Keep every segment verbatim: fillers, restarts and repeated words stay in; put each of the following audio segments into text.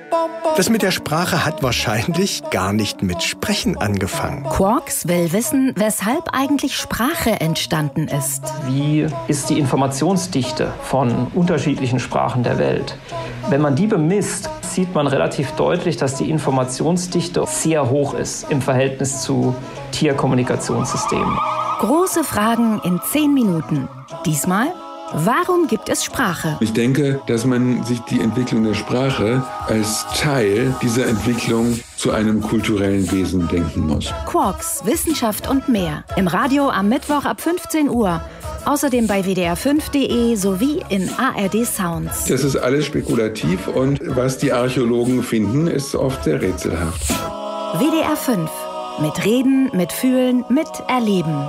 Das mit der Sprache hat wahrscheinlich gar nicht mit Sprechen angefangen. Quarks will wissen, weshalb eigentlich Sprache entstanden ist. Wie ist die Informationsdichte von unterschiedlichen Sprachen der Welt? Wenn man die bemisst, sieht man relativ deutlich, dass die Informationsdichte sehr hoch ist im Verhältnis zu Tierkommunikationssystemen. Große Fragen in zehn Minuten. Diesmal: Warum gibt es Sprache? Ich denke, dass man sich die Entwicklung der Sprache als Teil dieser Entwicklung zu einem kulturellen Wesen denken muss. Quarks, Wissenschaft und mehr. Im Radio am Mittwoch ab fünfzehn Uhr. Außerdem bei w d r fünf punkt d e sowie in A R D Sounds. Das ist alles spekulativ und was die Archäologen finden, ist oft sehr rätselhaft. W D R fünf. Mit Reden, mit Fühlen, mit Erleben.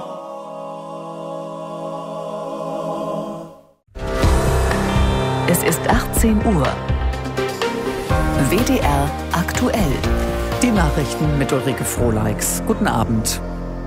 Es ist achtzehn Uhr. W D R aktuell. Die Nachrichten mit Ulrike Frohleix. Guten Abend.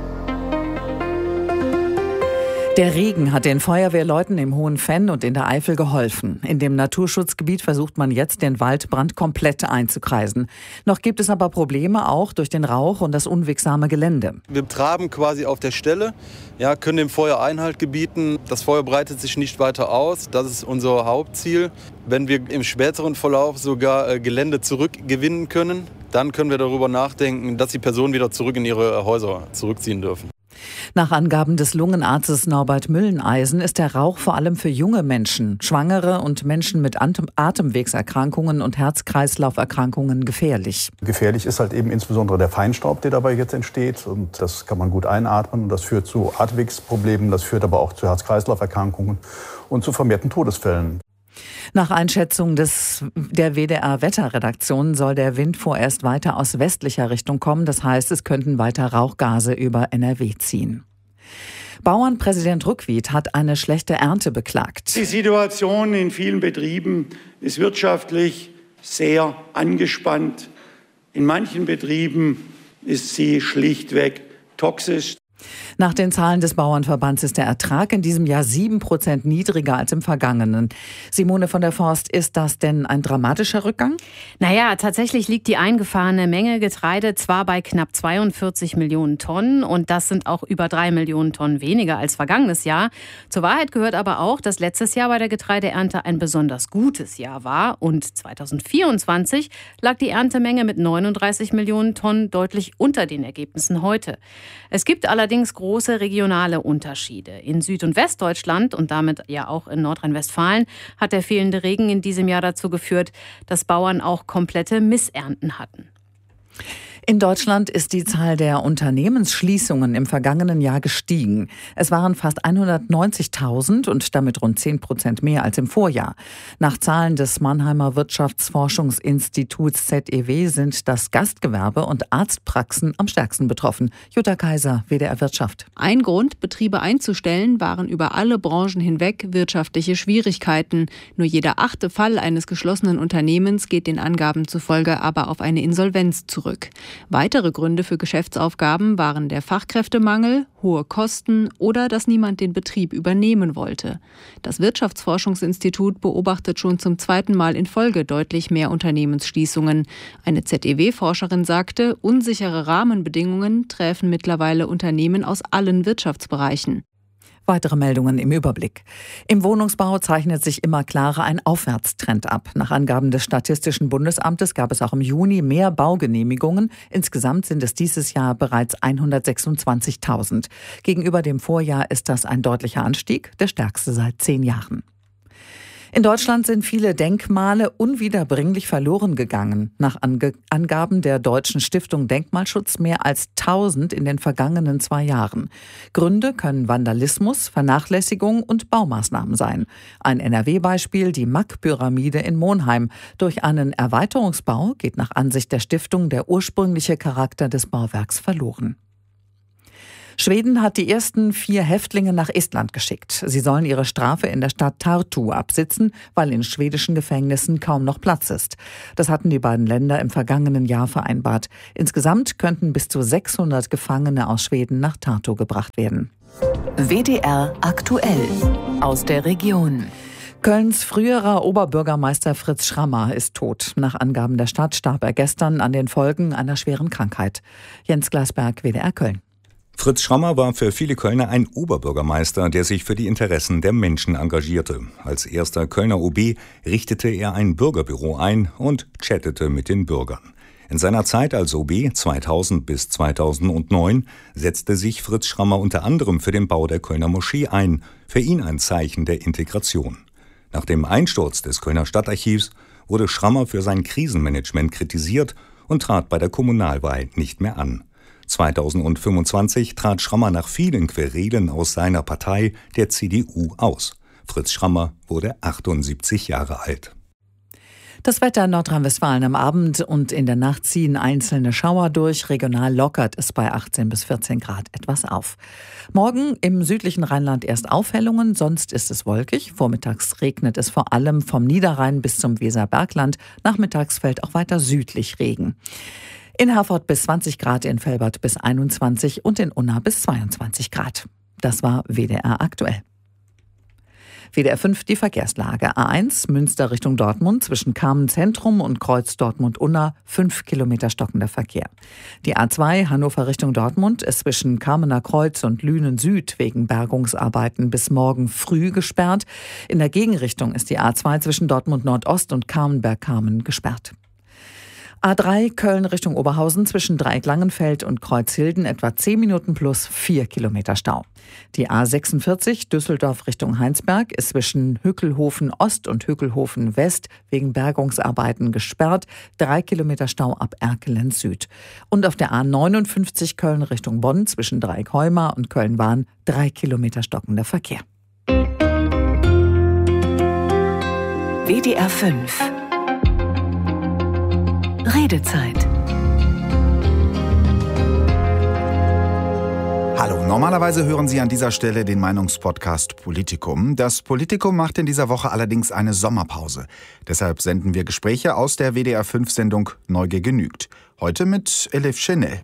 Der Regen hat den Feuerwehrleuten im Hohen Venn und in der Eifel geholfen. In dem Naturschutzgebiet versucht man jetzt, den Waldbrand komplett einzukreisen. Noch gibt es aber Probleme, auch durch den Rauch und das unwegsame Gelände. Wir traben quasi auf der Stelle, ja, können dem Feuer Einhalt gebieten. Das Feuer breitet sich nicht weiter aus. Das ist unser Hauptziel. Wenn wir im späteren Verlauf sogar äh, Gelände zurückgewinnen können, dann können wir darüber nachdenken, dass die Personen wieder zurück in ihre Häuser zurückziehen dürfen. Nach Angaben des Lungenarztes Norbert Mülleneisen ist der Rauch vor allem für junge Menschen, Schwangere und Menschen mit Atemwegserkrankungen und Herz-Kreislauf-Erkrankungen gefährlich. Gefährlich ist halt eben insbesondere der Feinstaub, der dabei jetzt entsteht. Und das kann man gut einatmen. Und das führt zu Atemwegsproblemen, das führt aber auch zu Herz-Kreislauf-Erkrankungen und zu vermehrten Todesfällen. Nach Einschätzung des, der W D R-Wetterredaktion soll der Wind vorerst weiter aus westlicher Richtung kommen. Das heißt, es könnten weiter Rauchgase über N R W ziehen. Bauernpräsident Rückwied hat eine schlechte Ernte beklagt. Die Situation in vielen Betrieben ist wirtschaftlich sehr angespannt. In manchen Betrieben ist sie schlichtweg toxisch. Nach den Zahlen des Bauernverbands ist der Ertrag in diesem Jahr sieben Prozent niedriger als im vergangenen. Simone von der Forst, ist das denn ein dramatischer Rückgang? Naja, tatsächlich liegt die eingefahrene Menge Getreide zwar bei knapp zweiundvierzig Millionen Tonnen und das sind auch über drei Millionen Tonnen weniger als vergangenes Jahr. Zur Wahrheit gehört aber auch, dass letztes Jahr bei der Getreideernte ein besonders gutes Jahr war und zweitausendvierundzwanzig lag die Erntemenge mit neununddreißig Millionen Tonnen deutlich unter den Ergebnissen heute. Es gibt allerdings große regionale Unterschiede. In Süd- und Westdeutschland und damit ja auch in Nordrhein-Westfalen hat der fehlende Regen in diesem Jahr dazu geführt, dass Bauern auch komplette Missernten hatten. In Deutschland ist die Zahl der Unternehmensschließungen im vergangenen Jahr gestiegen. Es waren fast hundertneunzigtausend und damit rund zehn Prozent mehr als im Vorjahr. Nach Zahlen des Mannheimer Wirtschaftsforschungsinstituts Z E W sind das Gastgewerbe und Arztpraxen am stärksten betroffen. Jutta Kaiser, W D R Wirtschaft. Ein Grund, Betriebe einzustellen, waren über alle Branchen hinweg wirtschaftliche Schwierigkeiten. Nur jeder achte Fall eines geschlossenen Unternehmens geht den Angaben zufolge aber auf eine Insolvenz zurück. Weitere Gründe für Geschäftsaufgaben waren der Fachkräftemangel, hohe Kosten oder dass niemand den Betrieb übernehmen wollte. Das Wirtschaftsforschungsinstitut beobachtet schon zum zweiten Mal in Folge deutlich mehr Unternehmensschließungen. Eine Z E W-Forscherin sagte, unsichere Rahmenbedingungen treffen mittlerweile Unternehmen aus allen Wirtschaftsbereichen. Weitere Meldungen im Überblick. Im Wohnungsbau zeichnet sich immer klarer ein Aufwärtstrend ab. Nach Angaben des Statistischen Bundesamtes gab es auch im Juni mehr Baugenehmigungen. Insgesamt sind es dieses Jahr bereits hundertsechsundzwanzigtausend. Gegenüber dem Vorjahr ist das ein deutlicher Anstieg, der stärkste seit zehn Jahren. In Deutschland sind viele Denkmale unwiederbringlich verloren gegangen. Nach Ange- Angaben der Deutschen Stiftung Denkmalschutz mehr als tausend in den vergangenen zwei Jahren. Gründe können Vandalismus, Vernachlässigung und Baumaßnahmen sein. Ein N R W-Beispiel, die Mack-Pyramide in Monheim. Durch einen Erweiterungsbau geht nach Ansicht der Stiftung der ursprüngliche Charakter des Bauwerks verloren. Schweden hat die ersten vier Häftlinge nach Estland geschickt. Sie sollen ihre Strafe in der Stadt Tartu absitzen, weil in schwedischen Gefängnissen kaum noch Platz ist. Das hatten die beiden Länder im vergangenen Jahr vereinbart. Insgesamt könnten bis zu sechshundert Gefangene aus Schweden nach Tartu gebracht werden. W D R aktuell aus der Region. Kölns früherer Oberbürgermeister Fritz Schrammer ist tot. Nach Angaben der Stadt starb er gestern an den Folgen einer schweren Krankheit. Jens Glasberg, W D R Köln. Fritz Schrammer war für viele Kölner ein Oberbürgermeister, der sich für die Interessen der Menschen engagierte. Als erster Kölner O B richtete er ein Bürgerbüro ein und chattete mit den Bürgern. In seiner Zeit als O B zweitausend bis zweitausendneun setzte sich Fritz Schrammer unter anderem für den Bau der Kölner Moschee ein, für ihn ein Zeichen der Integration. Nach dem Einsturz des Kölner Stadtarchivs wurde Schrammer für sein Krisenmanagement kritisiert und trat bei der Kommunalwahl nicht mehr an. zweitausendfünfundzwanzig trat Schrammer nach vielen Querelen aus seiner Partei, der C D U, aus. Fritz Schrammer wurde achtundsiebzig Jahre alt. Das Wetter in Nordrhein-Westfalen: am Abend und in der Nacht ziehen einzelne Schauer durch. Regional lockert es bei achtzehn bis vierzehn Grad etwas auf. Morgen im südlichen Rheinland erst Aufhellungen, sonst ist es wolkig. Vormittags regnet es vor allem vom Niederrhein bis zum Weserbergland. Nachmittags fällt auch weiter südlich Regen. In Herford bis zwanzig Grad, in Velbert bis einundzwanzig und in Unna bis zweiundzwanzig Grad. Das war W D R aktuell. W D R fünf, die Verkehrslage. A eins, Münster Richtung Dortmund, zwischen Kamen Zentrum und Kreuz Dortmund-Unna, fünf Kilometer stockender Verkehr. Die A zwei, Hannover Richtung Dortmund, ist zwischen Kamener Kreuz und Lünen Süd wegen Bergungsarbeiten bis morgen früh gesperrt. In der Gegenrichtung ist die A zwei zwischen Dortmund Nordost und Kamenberg-Kamen gesperrt. A drei, Köln Richtung Oberhausen, zwischen Dreieck-Langenfeld und Kreuzhilden etwa zehn Minuten plus vier Kilometer Stau. Die A sechsundvierzig, Düsseldorf Richtung Heinsberg, ist zwischen Hückelhofen Ost und Hückelhofen West wegen Bergungsarbeiten gesperrt, drei Kilometer Stau ab Erkelenz Süd. Und auf der A neunundfünfzig, Köln Richtung Bonn, zwischen Dreieck-Heumar und Köln-Wahn, drei Kilometer stockender Verkehr. W D R fünf Redezeit. Hallo, normalerweise hören Sie an dieser Stelle den Meinungspodcast Politikum. Das Politikum macht in dieser Woche allerdings eine Sommerpause. Deshalb senden wir Gespräche aus der W D R fünf Sendung Neugier genügt. Heute mit Elif Schenel.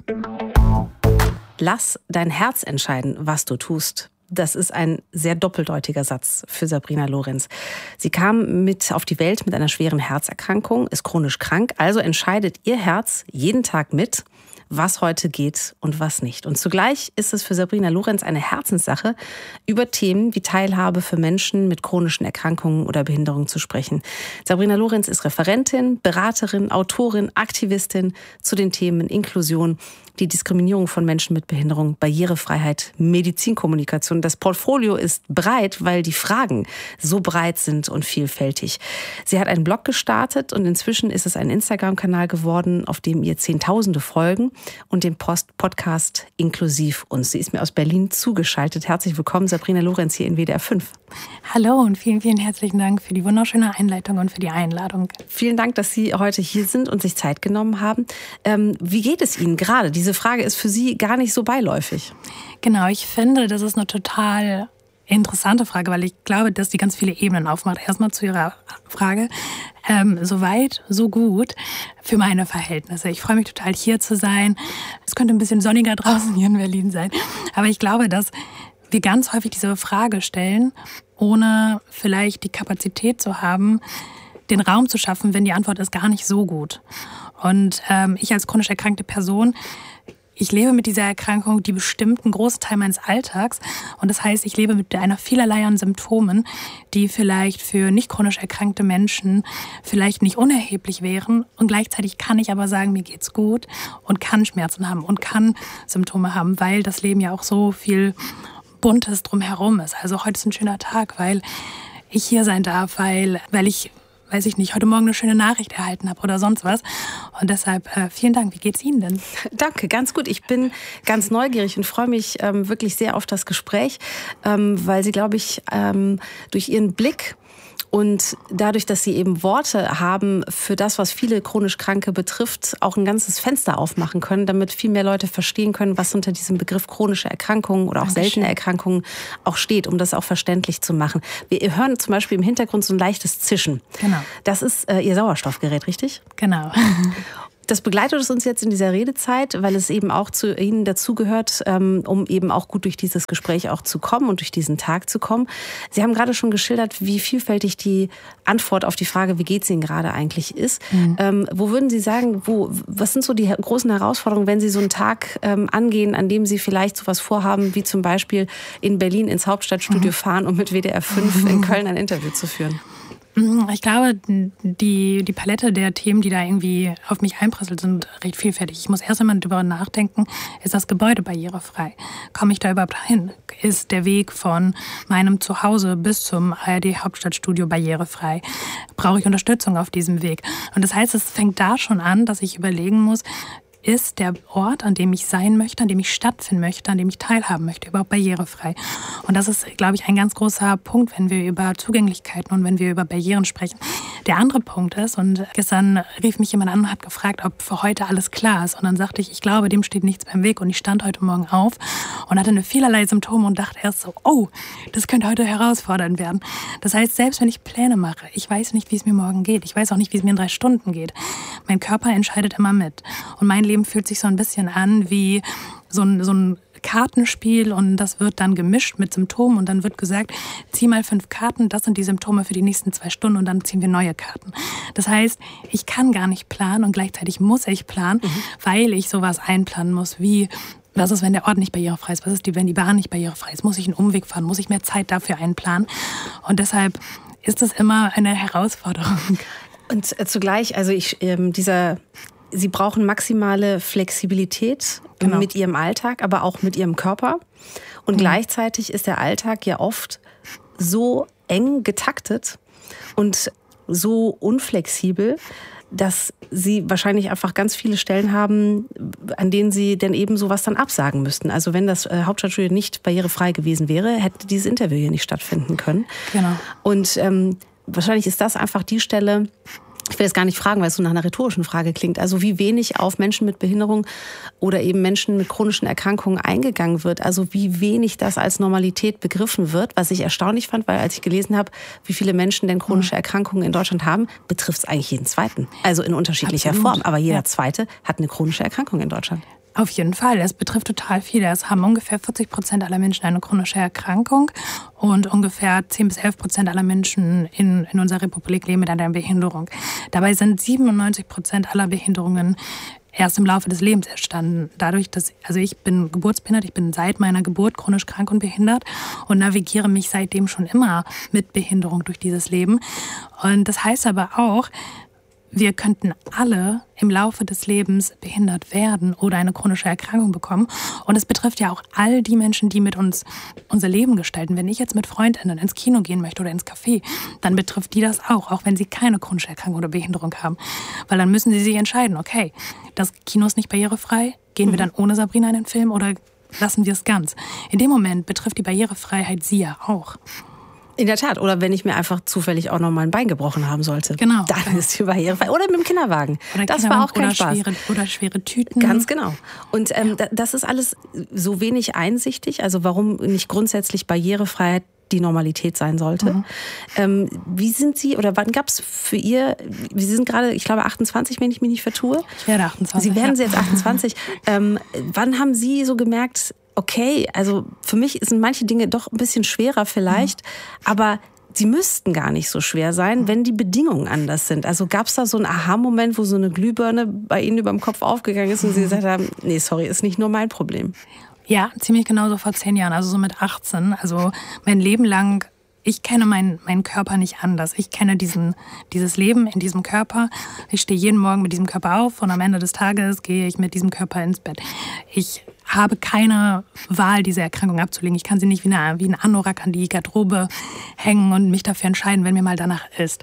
Lass dein Herz entscheiden, was du tust. Das ist ein sehr doppeldeutiger Satz für Sabrina Lorenz. Sie kam mit auf die Welt mit einer schweren Herzerkrankung, ist chronisch krank, also entscheidet ihr Herz jeden Tag mit, was heute geht und was nicht. Und zugleich ist es für Sabrina Lorenz eine Herzenssache, über Themen wie Teilhabe für Menschen mit chronischen Erkrankungen oder Behinderungen zu sprechen. Sabrina Lorenz ist Referentin, Beraterin, Autorin, Aktivistin zu den Themen Inklusion, die Diskriminierung von Menschen mit Behinderung, Barrierefreiheit, Medizinkommunikation. Das Portfolio ist breit, weil die Fragen so breit sind und vielfältig. Sie hat einen Blog gestartet und inzwischen ist es ein Instagram-Kanal geworden, auf dem ihr Zehntausende folgen, und den Post Podcast Inklusiv uns. Sie ist mir aus Berlin zugeschaltet. Herzlich willkommen, Sabrina Lorenz, hier in W D R fünf. Hallo und vielen, vielen herzlichen Dank für die wunderschöne Einleitung und für die Einladung. Vielen Dank, dass Sie heute hier sind und sich Zeit genommen haben. Ähm, wie geht es Ihnen gerade? Diese Frage ist für Sie gar nicht so beiläufig. Genau, ich finde, das ist eine total interessante Frage, weil ich glaube, dass die ganz viele Ebenen aufmacht. Erstmal zu Ihrer Frage. Ähm, so weit, so gut für meine Verhältnisse. Ich freue mich total, hier zu sein. Es könnte ein bisschen sonniger draußen hier in Berlin sein. Aber ich glaube, dass wir ganz häufig diese Frage stellen, ohne vielleicht die Kapazität zu haben, den Raum zu schaffen, wenn die Antwort ist gar nicht so gut. Und ähm, ich als chronisch erkrankte Person, ich lebe mit dieser Erkrankung, die bestimmt einen großen Teil meines Alltags. Und das heißt, ich lebe mit einer vielerlei an Symptomen, die vielleicht für nicht chronisch erkrankte Menschen vielleicht nicht unerheblich wären. Und gleichzeitig kann ich aber sagen, mir geht's gut und kann Schmerzen haben und kann Symptome haben, weil das Leben ja auch so viel Buntes drumherum ist. Also heute ist ein schöner Tag, weil ich hier sein darf, weil, weil ich... weiß ich nicht, heute Morgen eine schöne Nachricht erhalten habe oder sonst was. Und deshalb äh, vielen Dank. Wie geht's Ihnen denn? Danke, ganz gut. Ich bin ganz neugierig und freue mich ähm, wirklich sehr auf das Gespräch, ähm, weil Sie, glaube ich, ähm, durch Ihren Blick und dadurch, dass Sie eben Worte haben für das, was viele chronisch Kranke betrifft, auch ein ganzes Fenster aufmachen können, damit viel mehr Leute verstehen können, was unter diesem Begriff chronische Erkrankungen oder auch Dankeschön. seltene Erkrankungen auch steht, um das auch verständlich zu machen. Wir hören zum Beispiel im Hintergrund so ein leichtes Zischen. Genau. Das ist äh, Ihr Sauerstoffgerät, richtig? Genau. Das begleitet uns jetzt in dieser Redezeit, weil es eben auch zu Ihnen dazugehört, um eben auch gut durch dieses Gespräch auch zu kommen und durch diesen Tag zu kommen. Sie haben gerade schon geschildert, wie vielfältig die Antwort auf die Frage, wie geht es Ihnen gerade eigentlich ist. Mhm. Ähm, wo würden Sie sagen, wo, was sind so die großen Herausforderungen, wenn Sie so einen Tag ähm, angehen, an dem Sie vielleicht sowas vorhaben, wie zum Beispiel in Berlin ins Hauptstadtstudio mhm. fahren, um mit W D R fünf in Köln ein Interview zu führen? Ich glaube, die, die Palette der Themen, die da irgendwie auf mich einprasselt, sind recht vielfältig. Ich muss erst einmal darüber nachdenken, ist das Gebäude barrierefrei? Komme ich da überhaupt hin? Ist der Weg von meinem Zuhause bis zum A R D-Hauptstadtstudio barrierefrei? Brauche ich Unterstützung auf diesem Weg? Und das heißt, es fängt da schon an, dass ich überlegen muss, ist der Ort, an dem ich sein möchte, an dem ich stattfinden möchte, an dem ich teilhaben möchte, überhaupt barrierefrei. Und das ist, glaube ich, ein ganz großer Punkt, wenn wir über Zugänglichkeiten und wenn wir über Barrieren sprechen. Der andere Punkt ist, und gestern rief mich jemand an und hat gefragt, ob für heute alles klar ist. Und dann sagte ich, ich glaube, dem steht nichts beim Weg. Und ich stand heute Morgen auf und hatte eine vielerlei Symptome und dachte erst so, oh, das könnte heute herausfordernd werden. Das heißt, selbst wenn ich Pläne mache, ich weiß nicht, wie es mir morgen geht. Ich weiß auch nicht, wie es mir in drei Stunden geht. Mein Körper entscheidet immer mit. Und mein Leben fühlt sich so ein bisschen an wie so ein, so ein Kartenspiel und das wird dann gemischt mit Symptomen und dann wird gesagt, zieh mal fünf Karten, das sind die Symptome für die nächsten zwei Stunden und dann ziehen wir neue Karten. Das heißt, ich kann gar nicht planen und gleichzeitig muss ich planen, mhm. weil ich sowas einplanen muss wie, was ist, wenn der Ort nicht barrierefrei ist? Was ist, wenn die Bahn nicht barrierefrei ist? Muss ich einen Umweg fahren? Muss ich mehr Zeit dafür einplanen? Und deshalb ist das immer eine Herausforderung. Und äh, zugleich, also ich, ähm, dieser Sie brauchen maximale Flexibilität genau. mit Ihrem Alltag, aber auch mit Ihrem Körper. Und mhm. gleichzeitig ist der Alltag ja oft so eng getaktet und so unflexibel, dass Sie wahrscheinlich einfach ganz viele Stellen haben, an denen Sie dann eben sowas dann absagen müssten. Also wenn das äh, Hauptstadtstudio nicht barrierefrei gewesen wäre, hätte dieses Interview hier nicht stattfinden können. Genau. Und ähm, wahrscheinlich ist das einfach die Stelle, ich will jetzt gar nicht fragen, weil es so nach einer rhetorischen Frage klingt. Also wie wenig auf Menschen mit Behinderung oder eben Menschen mit chronischen Erkrankungen eingegangen wird. Also wie wenig das als Normalität begriffen wird. Was ich erstaunlich fand, weil als ich gelesen habe, wie viele Menschen denn chronische Erkrankungen in Deutschland haben, betrifft es eigentlich jeden Zweiten. Also in unterschiedlicher Absolut. Form. Aber jeder ja. Zweite hat eine chronische Erkrankung in Deutschland. Auf jeden Fall. Es betrifft total viele. Es haben ungefähr vierzig Prozent aller Menschen eine chronische Erkrankung und ungefähr zehn bis elf Prozent aller Menschen in, in unserer Republik leben mit einer Behinderung. Dabei sind siebenundneunzig Prozent aller Behinderungen erst im Laufe des Lebens entstanden. Dadurch, dass, also ich bin geburtsbehindert, ich bin seit meiner Geburt chronisch krank und behindert und navigiere mich seitdem schon immer mit Behinderung durch dieses Leben. Und das heißt aber auch, wir könnten alle im Laufe des Lebens behindert werden oder eine chronische Erkrankung bekommen. Und es betrifft ja auch all die Menschen, die mit uns unser Leben gestalten. Wenn ich jetzt mit FreundInnen ins Kino gehen möchte oder ins Café, dann betrifft die das auch, auch wenn sie keine chronische Erkrankung oder Behinderung haben. Weil dann müssen sie sich entscheiden, okay, das Kino ist nicht barrierefrei, gehen wir dann ohne Sabrina in den Film oder lassen wir es ganz? In dem Moment betrifft die Barrierefreiheit sie ja auch. In der Tat. Oder wenn ich mir einfach zufällig auch noch mal ein Bein gebrochen haben sollte. Genau. Dann ist die barrierefrei. Oder mit dem Kinderwagen. Oder das Kinderwagen war auch kein oder Spaß. Schwere, oder schwere Tüten. Ganz genau. Und ähm, ja. das ist alles so wenig einsichtig. Also warum nicht grundsätzlich Barrierefreiheit die Normalität sein sollte. Mhm. Ähm, wie sind Sie, oder wann gab es für ihr, Sie sind gerade, ich glaube, achtundzwanzig, wenn ich mich nicht vertue. Ich werde achtundzwanzig. Sie werden ja. Sie jetzt achtundzwanzig. ähm, wann haben Sie so gemerkt, okay, also für mich sind manche Dinge doch ein bisschen schwerer vielleicht, mhm. aber sie müssten gar nicht so schwer sein, wenn die Bedingungen anders sind. Also gab es da so einen Aha-Moment, wo so eine Glühbirne bei Ihnen über dem Kopf aufgegangen ist und Sie gesagt haben, nee, sorry, ist nicht nur mein Problem? Ja, ziemlich genau so vor zehn Jahren, also so mit achtzehn. Also mein Leben lang, ich kenne meinen, meinen Körper nicht anders. Ich kenne diesen, dieses Leben in diesem Körper. Ich stehe jeden Morgen mit diesem Körper auf und am Ende des Tages gehe ich mit diesem Körper ins Bett. Ich habe keine Wahl, diese Erkrankung abzulegen. Ich kann sie nicht wie, eine, wie ein Anorak an die Garderobe hängen und mich dafür entscheiden, wenn mir mal danach ist.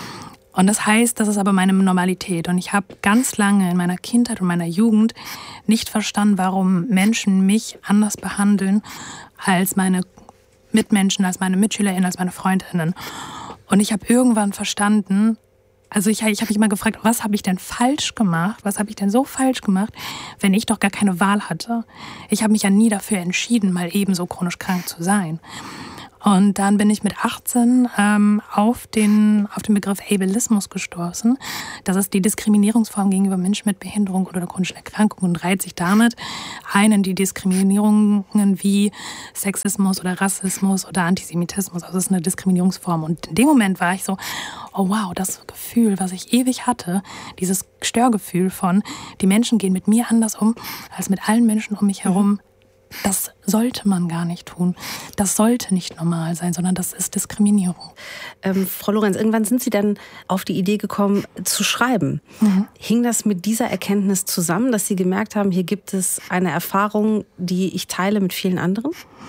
Und das heißt, das ist aber meine Normalität. Und ich habe ganz lange in meiner Kindheit und meiner Jugend nicht verstanden, warum Menschen mich anders behandeln als meine Mitmenschen, als meine MitschülerInnen, als meine FreundInnen. Und ich habe irgendwann verstanden, also ich, ich habe mich immer gefragt, was habe ich denn falsch gemacht? Was habe ich denn so falsch gemacht, wenn ich doch gar keine Wahl hatte? Ich habe mich ja nie dafür entschieden, mal ebenso chronisch krank zu sein. Und dann bin ich mit achtzehn ähm, auf, den, auf den Begriff Ableismus gestoßen. Das ist die Diskriminierungsform gegenüber Menschen mit Behinderung oder chronischen Erkrankungen und reiht sich damit ein in die Diskriminierungen wie Sexismus oder Rassismus oder Antisemitismus. Also das ist eine Diskriminierungsform. Und in dem Moment war ich so, oh wow, das Gefühl, was ich ewig hatte, dieses Störgefühl von, die Menschen gehen mit mir anders um als mit allen Menschen um mich herum. Das sollte man gar nicht tun. Das sollte nicht normal sein, sondern das ist Diskriminierung. Ähm, Frau Lorenz, irgendwann sind Sie dann auf die Idee gekommen, zu schreiben. Mhm. Hing das mit dieser Erkenntnis zusammen, dass Sie gemerkt haben, hier gibt es eine Erfahrung, die ich teile mit vielen anderen?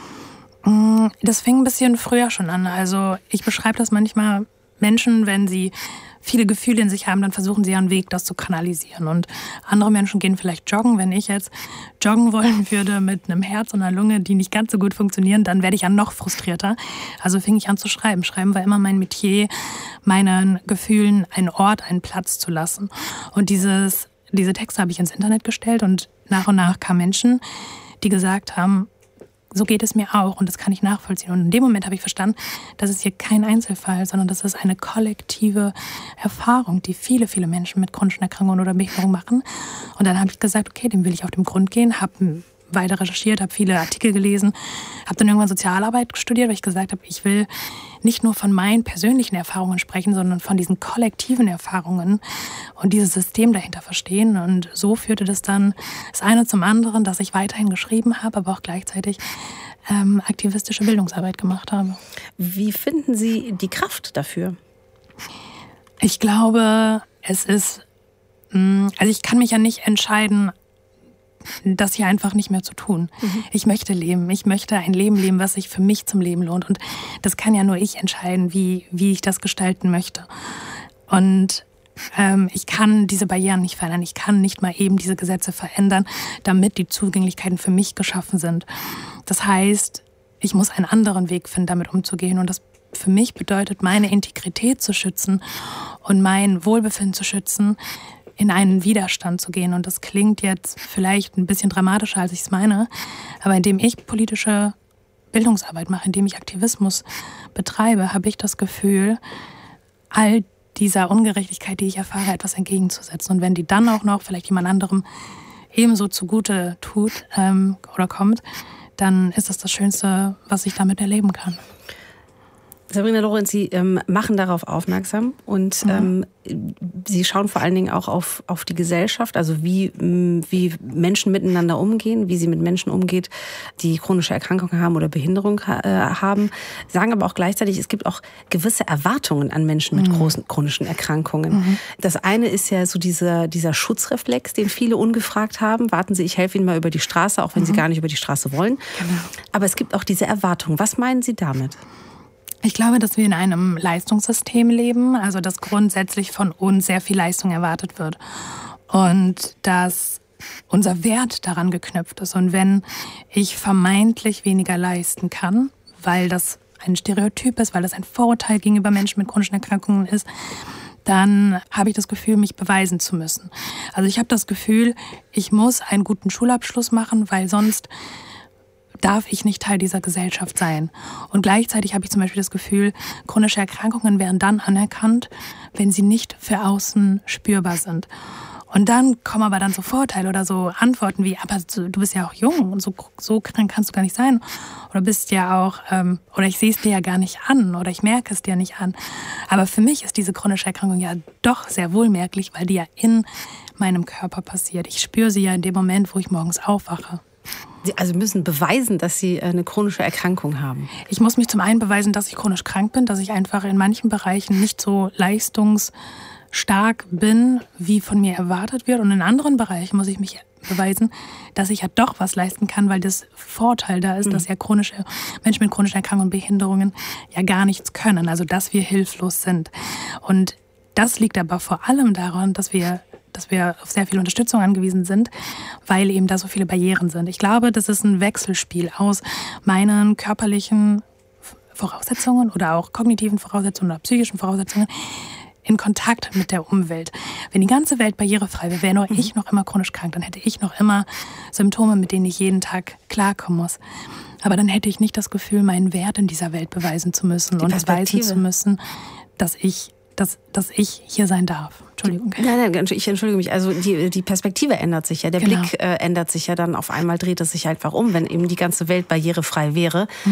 Das fing ein bisschen früher schon an. Also ich beschreibe das manchmal Menschen, wenn sie viele Gefühle in sich haben, dann versuchen sie einen Weg, das zu kanalisieren. Und andere Menschen gehen vielleicht joggen. Wenn ich jetzt joggen wollen würde mit einem Herz und einer Lunge, die nicht ganz so gut funktionieren, dann werde ich ja noch frustrierter. Also fing ich an zu schreiben. Schreiben war immer mein Metier, meinen Gefühlen einen Ort, einen Platz zu lassen. Und dieses, diese Texte habe ich ins Internet gestellt und nach und nach kamen Menschen, die gesagt haben, so geht es mir auch und das kann ich nachvollziehen. Und in dem Moment habe ich verstanden, das ist hier kein Einzelfall, sondern das ist eine kollektive Erfahrung, die viele, viele Menschen mit chronischen Erkrankungen oder Behinderung machen. Und dann habe ich gesagt, okay, dem will ich auf den Grund gehen, habe weiter recherchiert, habe viele Artikel gelesen, habe dann irgendwann Sozialarbeit studiert, weil ich gesagt habe, ich will nicht nur von meinen persönlichen Erfahrungen sprechen, sondern von diesen kollektiven Erfahrungen und dieses System dahinter verstehen. Und so führte das dann das eine zum anderen, dass ich weiterhin geschrieben habe, aber auch gleichzeitig ähm, aktivistische Bildungsarbeit gemacht habe. Wie finden Sie die Kraft dafür? Ich glaube, es ist, also ich kann mich ja nicht entscheiden, das hier einfach nicht mehr zu tun. Mhm. Ich möchte leben. Ich möchte ein Leben leben, was sich für mich zum Leben lohnt. Und das kann ja nur ich entscheiden, wie, wie ich das gestalten möchte. Und ähm, ich kann diese Barrieren nicht verändern. Ich kann nicht mal eben diese Gesetze verändern, damit die Zugänglichkeiten für mich geschaffen sind. Das heißt, ich muss einen anderen Weg finden, damit umzugehen. Und das für mich bedeutet, meine Integrität zu schützen und mein Wohlbefinden zu schützen, in einen Widerstand zu gehen. Und das klingt jetzt vielleicht ein bisschen dramatischer, als ich es meine, aber indem ich politische Bildungsarbeit mache, indem ich Aktivismus betreibe, habe ich das Gefühl, all dieser Ungerechtigkeit, die ich erfahre, etwas entgegenzusetzen. Und wenn die dann auch noch vielleicht jemand anderem ebenso zugute tut ähm, oder kommt, dann ist das das Schönste, was ich damit erleben kann. Sabrina Lorenz, Sie ähm, machen darauf aufmerksam und ähm, Sie schauen vor allen Dingen auch auf, auf die Gesellschaft, also wie, wie Menschen miteinander umgehen, wie sie mit Menschen umgeht, die chronische Erkrankungen haben oder Behinderung äh, haben, sagen aber auch gleichzeitig, es gibt auch gewisse Erwartungen an Menschen mit mhm. großen chronischen Erkrankungen. Mhm. Das eine ist ja so dieser, dieser Schutzreflex, den viele ungefragt haben. Warten Sie, ich helfe Ihnen mal über die Straße, auch wenn mhm. Sie gar nicht über die Straße wollen. Genau. Aber es gibt auch diese Erwartungen. Was meinen Sie damit? Ich glaube, dass wir in einem Leistungssystem leben, also dass grundsätzlich von uns sehr viel Leistung erwartet wird und dass unser Wert daran geknüpft ist. Und wenn ich vermeintlich weniger leisten kann, weil das ein Stereotyp ist, weil das ein Vorurteil gegenüber Menschen mit chronischen Erkrankungen ist, dann habe ich das Gefühl, mich beweisen zu müssen. Also ich habe das Gefühl, ich muss einen guten Schulabschluss machen, weil sonst darf ich nicht Teil dieser Gesellschaft sein. Und gleichzeitig habe ich zum Beispiel das Gefühl, chronische Erkrankungen werden dann anerkannt, wenn sie nicht für außen spürbar sind. Und dann kommen aber dann so Vorteile oder so Antworten wie, aber du bist ja auch jung und so, so krank kannst du gar nicht sein. Oder bist ja auch, ähm, oder ich sehe es dir ja gar nicht an oder ich merke es dir nicht an. Aber für mich ist diese chronische Erkrankung ja doch sehr wohlmerklich, weil die ja in meinem Körper passiert. Ich spüre sie ja in dem Moment, wo ich morgens aufwache. Sie also müssen beweisen, dass Sie eine chronische Erkrankung haben? Ich muss mich zum einen beweisen, dass ich chronisch krank bin, dass ich einfach in manchen Bereichen nicht so leistungsstark bin, wie von mir erwartet wird. Und in anderen Bereichen muss ich mich beweisen, dass ich ja doch was leisten kann, weil das Vorteil da ist, mhm. dass ja chronische Menschen mit chronischen Erkrankungen und Behinderungen ja gar nichts können. Also dass wir hilflos sind. Und das liegt aber vor allem daran, dass wir dass wir auf sehr viel Unterstützung angewiesen sind, weil eben da so viele Barrieren sind. Ich glaube, das ist ein Wechselspiel aus meinen körperlichen Voraussetzungen oder auch kognitiven Voraussetzungen oder psychischen Voraussetzungen in Kontakt mit der Umwelt. Wenn die ganze Welt barrierefrei wäre, wäre nur ich noch immer chronisch krank, dann hätte ich noch immer Symptome, mit denen ich jeden Tag klarkommen muss. Aber dann hätte ich nicht das Gefühl, meinen Wert in dieser Welt beweisen zu müssen und beweisen zu müssen, dass ich, dass, dass ich hier sein darf. Entschuldigung. Nein, nein, ich entschuldige mich. Also die, die Perspektive ändert sich ja. Der genau. Blick äh, ändert sich ja dann. Auf einmal dreht es sich einfach um, wenn eben die ganze Welt barrierefrei wäre.